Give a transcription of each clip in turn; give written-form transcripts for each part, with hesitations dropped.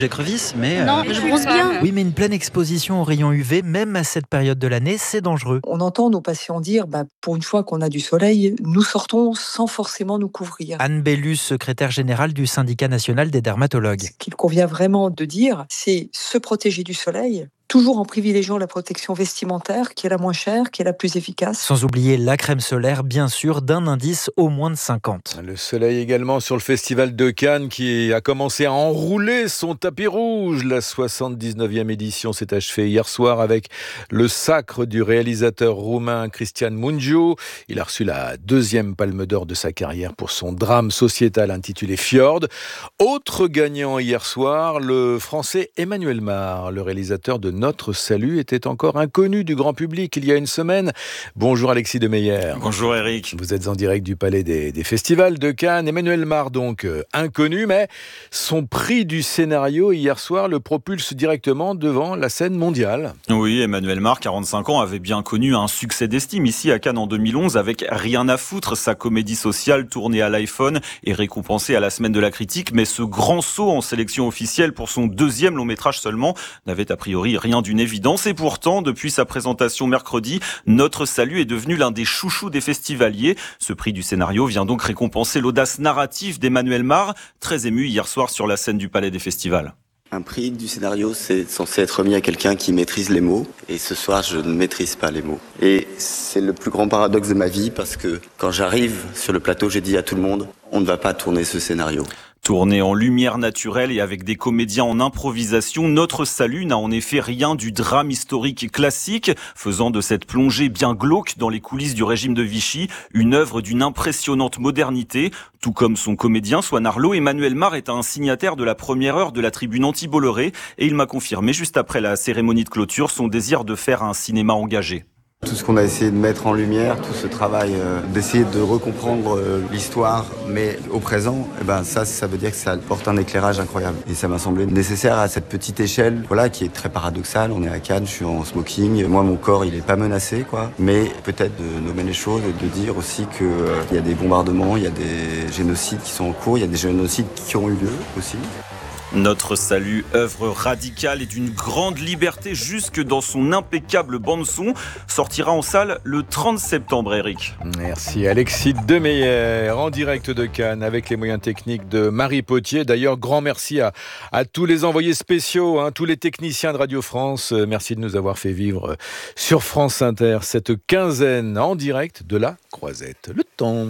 J'écrevisse, mais... Non, je bronze bien. Oui, mais une pleine exposition aux rayons UV, même à cette période de l'année, c'est dangereux. On entend nos patients dire, pour une fois qu'on a du soleil, nous sortons sans forcément nous couvrir. Anne Bellus, secrétaire générale du syndicat national des dermatologues. Ce qu'il convient vraiment de dire, c'est se protéger du soleil, toujours en privilégiant la protection vestimentaire, qui est la moins chère, qui est la plus efficace. Sans oublier la crème solaire, bien sûr, d'un indice au moins de 50. Le soleil également sur le festival de Cannes qui a commencé à enrouler son tapis rouge. La 79e édition s'est achevée hier soir avec le sacre du réalisateur roumain Cristian Mungiu. Il a reçu la 2e palme d'or de sa carrière pour son drame sociétal intitulé Fjord. Autre gagnant hier soir, le français Emmanuel Mar, le réalisateur de Notre Salut, était encore inconnu du grand public il y a une semaine. Bonjour Alexis Demeyer. Bonjour Eric. Vous êtes en direct du Palais des Festivals de Cannes. Emmanuel Mar, donc inconnu, mais son prix du scénario hier soir le propulse directement devant la scène mondiale. Oui, Emmanuel Mar, 45 ans, avait bien connu un succès d'estime ici à Cannes en 2011 avec Rien à foutre, sa comédie sociale tournée à l'iPhone et récompensée à la Semaine de la Critique. Mais ce grand saut en sélection officielle pour son 2e long métrage seulement n'avait a priori rien d'une évidence. Et pourtant, depuis sa présentation mercredi, Notre Salut est devenu l'un des chouchous des festivaliers. Ce prix du scénario vient donc récompenser l'audace narrative d'Emmanuel Mar, très ému hier soir sur la scène du Palais des Festivals. Un prix du scénario, c'est censé être remis à quelqu'un qui maîtrise les mots. Et ce soir, je ne maîtrise pas les mots. Et c'est le plus grand paradoxe de ma vie parce que quand j'arrive sur le plateau, j'ai dit à tout le monde, on ne va pas tourner ce scénario. Tourné en lumière naturelle et avec des comédiens en improvisation, Notre Salut n'a en effet rien du drame historique classique, faisant de cette plongée bien glauque dans les coulisses du régime de Vichy une œuvre d'une impressionnante modernité. Tout comme son comédien Swan Arlo, Emmanuel Mar est un signataire de la première heure de la tribune anti-Bolloré et il m'a confirmé juste après la cérémonie de clôture son désir de faire un cinéma engagé. Tout ce qu'on a essayé de mettre en lumière, tout ce travail d'essayer de recomprendre l'histoire, mais au présent, ça veut dire que ça apporte un éclairage incroyable. Et ça m'a semblé nécessaire à cette petite échelle, qui est très paradoxale. On est à Cannes, je suis en smoking. Moi, mon corps, il est pas menacé, Mais peut-être de nommer les choses et de dire aussi qu'il y a des bombardements, il y a des génocides qui sont en cours, il y a des génocides qui ont eu lieu aussi. Notre Salut, œuvre radicale et d'une grande liberté jusque dans son impeccable bande-son, sortira en salle le 30 septembre, Eric. Merci Alexis Demeyer, en direct de Cannes avec les moyens techniques de Marie Potier. D'ailleurs, grand merci à tous les envoyés spéciaux, tous les techniciens de Radio France. Merci de nous avoir fait vivre sur France Inter cette quinzaine en direct de la Croisette. Le temps.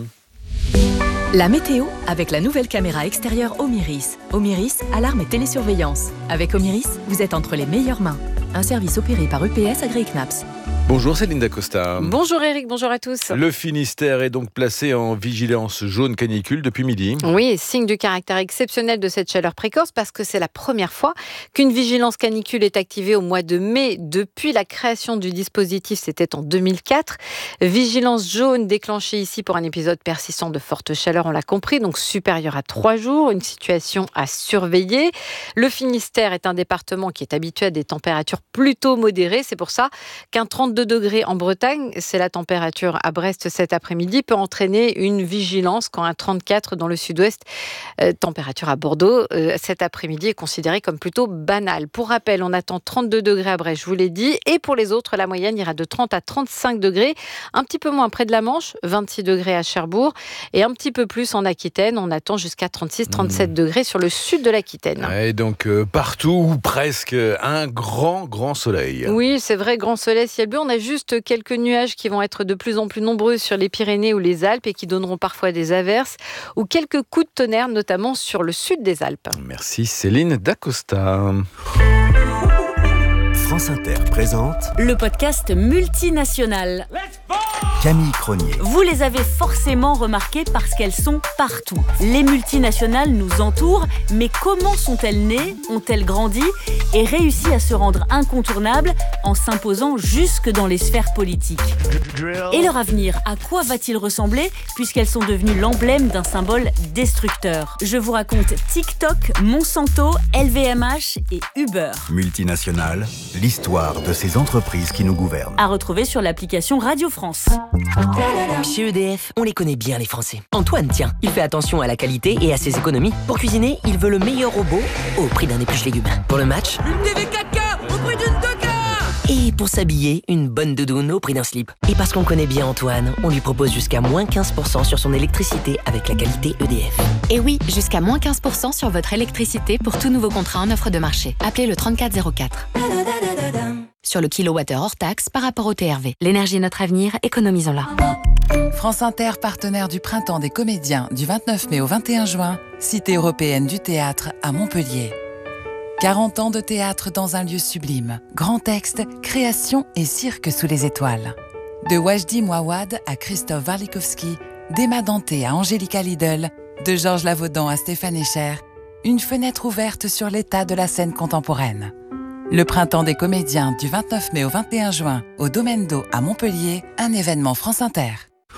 La météo avec la nouvelle caméra extérieure Omiris. Omiris, alarme et télésurveillance. Avec Omiris, vous êtes entre les meilleures mains. Un service opéré par EPS Agri-Knaps. Bonjour Céline Dacosta. Bonjour Eric, bonjour à tous. Le Finistère est donc placé en vigilance jaune canicule depuis midi. Oui, signe du caractère exceptionnel de cette chaleur précoce parce que c'est la première fois qu'une vigilance canicule est activée au mois de mai depuis la création du dispositif, c'était en 2004. Vigilance jaune déclenchée ici pour un épisode persistant de forte chaleur, on l'a compris, donc supérieur à 3 jours, une situation à surveiller. Le Finistère est un département qui est habitué à des températures plutôt modérées, c'est pour ça qu'un 32 degrés en Bretagne, c'est la température à Brest cet après-midi, peut entraîner une vigilance quand un 34 dans le sud-ouest, température à Bordeaux, cet après-midi est considérée comme plutôt banale. Pour rappel, on attend 32 degrés à Brest, je vous l'ai dit, et pour les autres, la moyenne ira de 30 à 35 degrés, un petit peu moins près de la Manche, 26 degrés à Cherbourg, et un petit peu plus en Aquitaine, on attend jusqu'à 36-37 degrés sur le sud de l'Aquitaine. Et donc partout, ou presque, un grand soleil. Oui, c'est vrai, grand soleil, ciel bleu. On a juste quelques nuages qui vont être de plus en plus nombreux sur les Pyrénées ou les Alpes et qui donneront parfois des averses ou quelques coups de tonnerre, notamment sur le sud des Alpes. Merci Céline Dacosta. France Inter présente Le podcast multinational. Camille Cronier. Vous les avez forcément remarquées parce qu'elles sont partout. Les multinationales nous entourent, mais comment sont-elles nées, ont-elles grandi et réussi à se rendre incontournables en s'imposant jusque dans les sphères politiques ? Et leur avenir, à quoi va-t-il ressembler puisqu'elles sont devenues l'emblème d'un symbole destructeur ? Je vous raconte TikTok, Monsanto, LVMH et Uber. Multinationale, l'histoire de ces entreprises qui nous gouvernent. À retrouver sur l'application Radio France. Chez EDF, on les connaît bien les Français. Antoine, tiens, il fait attention à la qualité et à ses économies. Pour cuisiner, il veut le meilleur robot au prix d'un épluche légumes. Pour le match, une TV 4K au prix d'une 2K. Et pour s'habiller, une bonne doudoune au prix d'un slip. Et parce qu'on connaît bien Antoine, on lui propose jusqu'à moins 15% sur son électricité avec la qualité EDF. Et oui, jusqu'à moins 15% sur votre électricité pour tout nouveau contrat en offre de marché. Appelez le 3404. Sur le kilowattheure hors taxe par rapport au TRV. L'énergie est notre avenir, économisons-la. France Inter, partenaire du Printemps des comédiens du 29 mai au 21 juin, Cité européenne du théâtre à Montpellier. 40 ans de théâtre dans un lieu sublime. Grand texte, création et cirque sous les étoiles. De Wajdi Mouawad à Christophe Warlikowski, d'Emma Danté à Angélica Lidl, de Georges Lavaudan à Stéphane Echer, une fenêtre ouverte sur l'état de la scène contemporaine. Le Printemps des comédiens du 29 mai au 21 juin au Domaine d'Eau à Montpellier, un événement France Inter.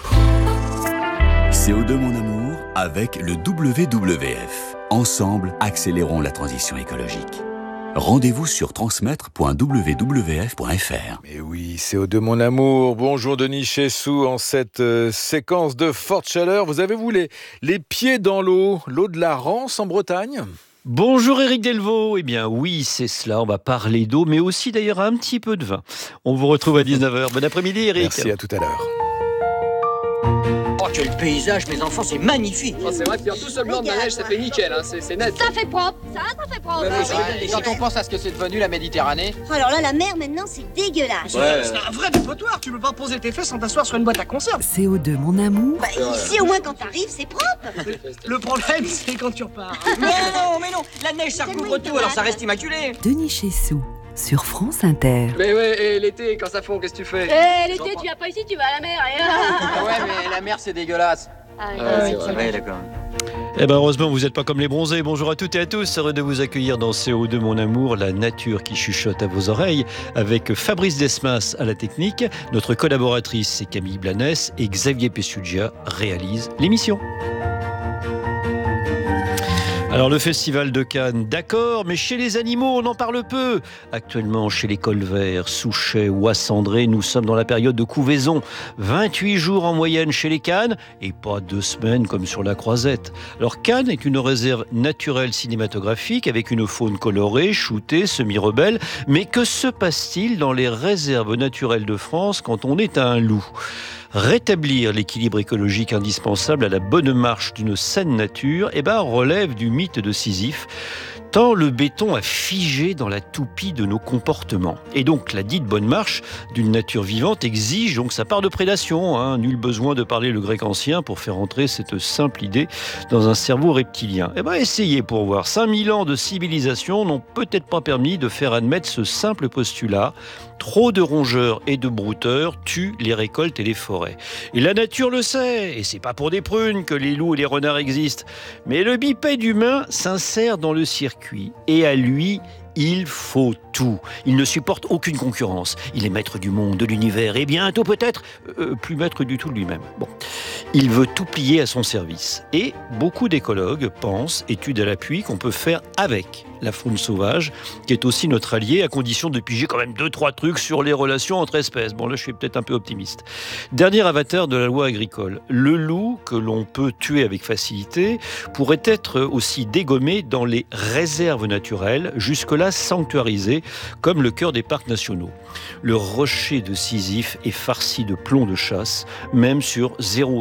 CO2 mon amour avec le WWF. Ensemble, accélérons la transition écologique. Rendez-vous sur transmettre.wwf.fr. Mais oui, CO2 mon amour. Bonjour Denis Chessou. En cette séquence de forte chaleur, vous avez-vous les pieds dans l'eau de la Rance en Bretagne ? Bonjour Éric Delvaux. Eh bien oui, c'est cela, on va parler d'eau, mais aussi d'ailleurs un petit peu de vin. On vous retrouve à 19h. Bon après-midi Éric. Merci, à tout à l'heure. Oh, quel paysage, mes enfants, c'est magnifique. Oh, c'est vrai que tout ce blanc de la neige, ça fait nickel, hein, c'est net. Ça fait propre, ça fait propre. Quand on pense à ce que c'est devenu la Méditerranée. Alors là, la mer, maintenant, c'est dégueulasse. Ouais. C'est un vrai dépotoir, tu peux pas poser tes fesses sans t'asseoir sur une boîte à conserve. CO2 mon amour. Bah, ici, au moins, quand t'arrives, c'est propre. Le problème, c'est quand tu repars. Mais non, la neige, ça recouvre tout, alors ça reste immaculé. Denis Chessou. Sur France Inter. Mais ouais, et l'été, quand ça fond, qu'est-ce que tu fais? L'été, tu viens pas ici, tu vas à la mer. Ah ouais, mais la mer, c'est dégueulasse. C'est vrai, d'accord. Eh ben heureusement, vous n'êtes pas comme les bronzés. Bonjour à toutes et à tous. Heureux de vous accueillir dans CO2 mon amour, la nature qui chuchote à vos oreilles, avec Fabrice Desmas à la technique. Notre collaboratrice, c'est Camille Blanès et Xavier Pessugia réalise l'émission. Alors le festival de Cannes, d'accord, mais chez les animaux, on en parle peu. Actuellement, chez les colverts, souchets ou acendrés, nous sommes dans la période de couvaison. 28 jours en moyenne chez les cannes, et pas 2 semaines comme sur la Croisette. Alors Cannes est une réserve naturelle cinématographique avec une faune colorée, shootée, semi-rebelle. Mais que se passe-t-il dans les réserves naturelles de France quand on est à un loup ? Rétablir l'équilibre écologique indispensable à la bonne marche d'une saine nature relève du mythe de Sisyphe, tant le béton a figé dans la toupie de nos comportements. Et donc la dite bonne marche d'une nature vivante exige donc sa part de prédation. Nul besoin de parler le grec ancien pour faire entrer cette simple idée dans un cerveau reptilien. Essayez pour voir. 5000 ans de civilisation n'ont peut-être pas permis de faire admettre ce simple postulat. Trop de rongeurs et de brouteurs tuent les récoltes et les forêts. Et la nature le sait, et c'est pas pour des prunes que les loups et les renards existent. Mais le bipède humain s'insère dans le circuit, et à lui, il faut tout. Il ne supporte aucune concurrence. Il est maître du monde, de l'univers, et bientôt peut-être plus maître du tout de lui-même. Bon. Il veut tout plier à son service. Et beaucoup d'écologues pensent, études à l'appui, qu'on peut faire avec la faune sauvage, qui est aussi notre allié, à condition de piger quand même 2-3 trucs sur les relations entre espèces. Bon, là, je suis peut-être un peu optimiste. Dernier avatar de la loi agricole. Le loup, que l'on peut tuer avec facilité, pourrait être aussi dégommé dans les réserves naturelles, jusque-là sanctuarisées, comme le cœur des parcs nationaux. Le rocher de Sisyphe est farci de plomb de chasse, même sur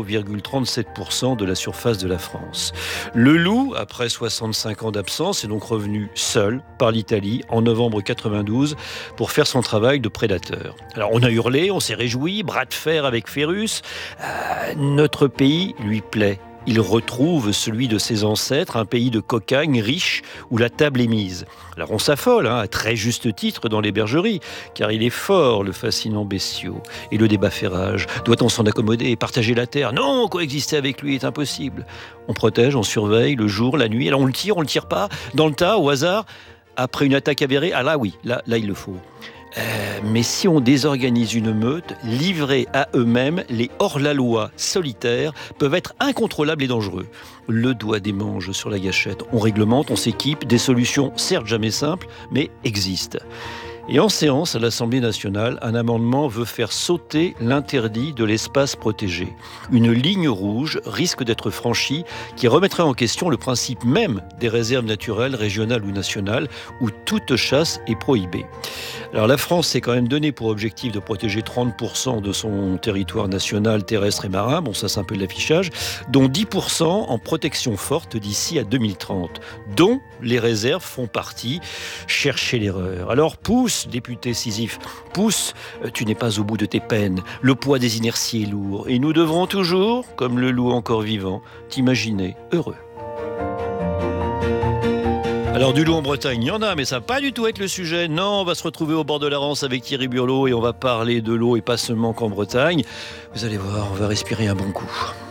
0,37% de la surface de la France. Le loup, après 65 ans d'absence, est donc revenu seul par l'Italie en novembre 92 pour faire son travail de prédateur. Alors on a hurlé, on s'est réjoui, bras de fer avec Phérus. Notre pays lui plaît. Il retrouve celui de ses ancêtres, un pays de cocagne riche où la table est mise. Alors on s'affole, à très juste titre dans les bergeries, car il est fort le fascinant bestiau. Et le débat fait rage. Doit-on s'en accommoder et partager la terre ? Non, coexister avec lui est impossible. On protège, on surveille le jour, la nuit. Alors on le tire pas, dans le tas, au hasard. Après une attaque avérée, là oui, là il le faut. Mais si on désorganise une meute, livrés à eux-mêmes, les hors-la-loi solitaires peuvent être incontrôlables et dangereux. Le doigt des manches sur la gâchette. On réglemente, on s'équipe, des solutions certes jamais simples, mais existent. Et en séance à l'Assemblée nationale, un amendement veut faire sauter l'interdit de l'espace protégé. Une ligne rouge risque d'être franchie qui remettrait en question le principe même des réserves naturelles régionales ou nationales où toute chasse est prohibée. Alors la France s'est quand même donné pour objectif de protéger 30% de son territoire national, terrestre et marin, bon ça c'est un peu de l'affichage, dont 10% en protection forte d'ici à 2030, dont les réserves font partie. Cherchez l'erreur. Alors pousse, député Sisyphe, pousse, tu n'es pas au bout de tes peines. Le poids des inerties est lourd et nous devrons toujours, comme le loup encore vivant, t'imaginer heureux. Alors du loup en Bretagne, il y en a, mais ça va pas du tout être le sujet. Non, on va se retrouver au bord de la Rance avec Thierry Burlot et on va parler de l'eau et pas seulement qu'en Bretagne. Vous allez voir, on va respirer un bon coup.